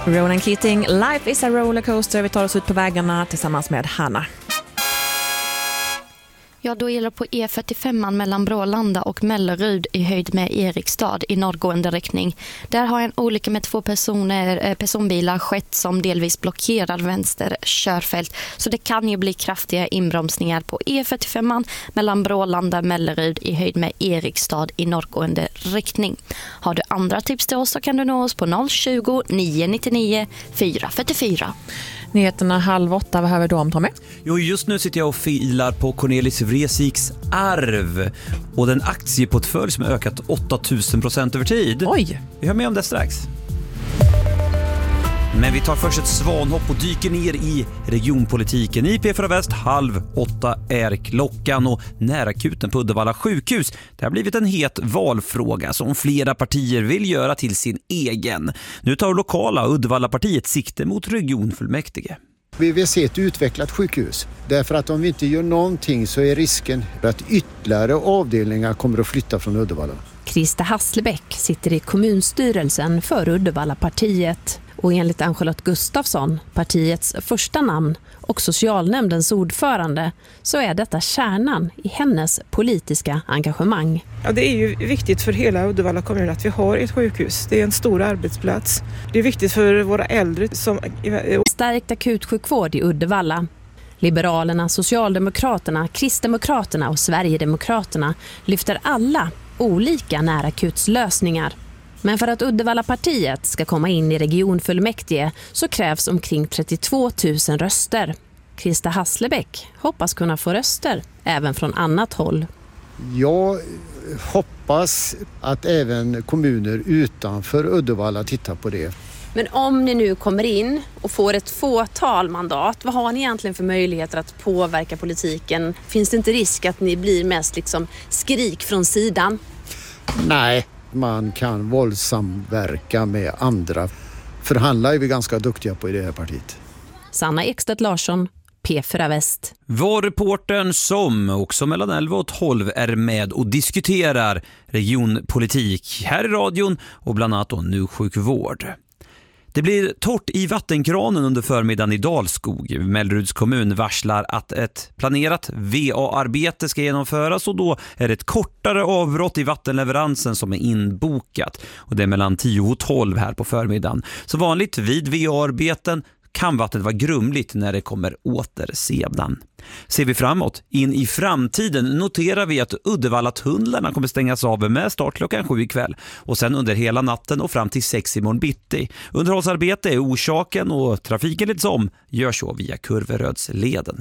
Ronan Keating, Life is a rollercoaster. Vi tar oss ut på vägarna tillsammans med Hanna. Ja, då gäller på E45 mellan Brålanda och Mellerud i höjd med Erikstad i norrgående riktning. Där har en olycka med 2 personbilar skett som delvis blockerar vänster körfält. Så det kan ju bli kraftiga inbromsningar på E45 mellan Brålanda och Mellerud i höjd med Erikstad i norrgående riktning. Har du andra tips till oss så kan du nå oss på 020-999 444. Nyheterna 7:30, vad hör du om, Tommy? Jo, just nu sitter jag och filar på Cornelis Vreesiks arv och den aktieportfölj som har ökat 8000% över tid. Oj! Vi hör med om det strax. Men vi tar först ett svanhopp och dyker ner i regionpolitiken. I P4 Väst 7:30 är klockan och närakuten på Uddevalla sjukhus. Det har blivit en het valfråga som flera partier vill göra till sin egen. Nu tar lokala Uddevalla-partiet sikte mot regionfullmäktige. Vi vill se ett utvecklat sjukhus. Därför att om vi inte gör någonting så är risken att ytterligare avdelningar kommer att flytta från Uddevalla. Krista Hasselbäck sitter i kommunstyrelsen för Uddevalla-partiet. Och enligt Ann-Charlotte Gustafsson, partiets första namn och socialnämndens ordförande, så är detta kärnan i hennes politiska engagemang. Ja, det är ju viktigt för hela Uddevalla kommun att vi har ett sjukhus. Det är en stor arbetsplats. Det är viktigt för våra äldre som... Stärkt akutsjukvård i Uddevalla. Liberalerna, Socialdemokraterna, Kristdemokraterna och Sverigedemokraterna lyfter alla olika närakutslösningar. Men för att Uddevalla-partiet ska komma in i regionfullmäktige så krävs omkring 32 000 röster. Krista Hasselbäck hoppas kunna få röster även från annat håll. Jag hoppas att även kommuner utanför Uddevalla tittar på det. Men om ni nu kommer in och får ett fåtal mandat, vad har ni egentligen för möjligheter att påverka politiken? Finns det inte risk att ni blir mest liksom skrik från sidan? Nej. Man kan våldsamverka med andra. Förhandla är vi ganska duktiga på i det här partiet. Sanna Ekstedt Larsson, P4 Väst. Var reportern som också mellan 11 och 12 är med och diskuterar regionpolitik här i radion och bland annat nu sjukvård. Det blir torrt i vattenkranen under förmiddagen i Dalskog. Melleruds kommun varslar att ett planerat VA-arbete ska genomföras och då är det ett kortare avbrott i vattenleveransen som är inbokat. Och det är mellan 10 och 12 här på förmiddagen. Så vanligt vid VA-arbeten kan vattnet vara grumligt när det kommer åter sedan. Ser vi framåt, in i framtiden, noterar vi att Uddevalla-tunnlarna kommer stängas av med start klockan 7 ikväll och sen under hela natten och fram till 6 imorgon bitti. Underhållsarbete är orsaken och trafiken leds om gör så via Kurverödsleden.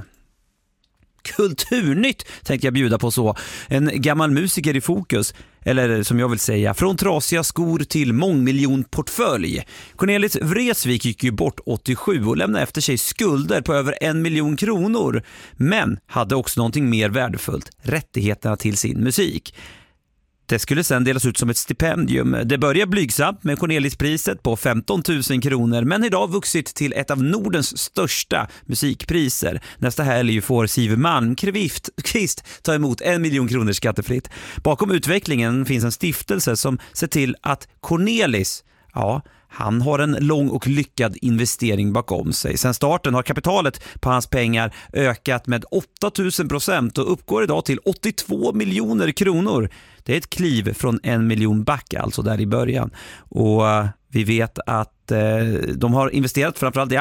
Kulturnytt tänkte jag bjuda på så. En gammal musiker i fokus, eller som jag vill säga, från trasiga skor till mångmiljonportfölj. Cornelis Vreeswijk gick ju bort 87 och lämnade efter sig skulder på över 1 miljon kronor. Men hade också någonting mer värdefullt, rättigheterna till sin musik. Det skulle sedan delas ut som ett stipendium. Det börjar blygsamt med Cornelispriset på 15 000 kronor men idag vuxit till ett av Nordens största musikpriser. Nästa helg får Siv Malmqvist ta emot 1 miljon kronor skattefritt. Bakom utvecklingen finns en stiftelse som ser till att Cornelis, han har en lång och lyckad investering bakom sig. Sen starten har kapitalet på hans pengar ökat med 8000% och uppgår idag till 82 miljoner kronor. Det är ett kliv från 1 miljon back alltså där i början. Och vi vet att de har investerat framförallt i